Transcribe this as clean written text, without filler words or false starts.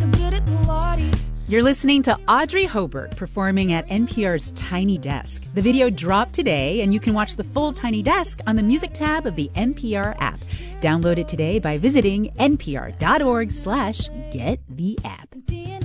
so good at Pilates. You're listening to Audrey Hobart performing at NPR's Tiny Desk. The video dropped today, and you can watch the full Tiny Desk on the music tab of the NPR app. Download it today by visiting npr.org/gettheapp.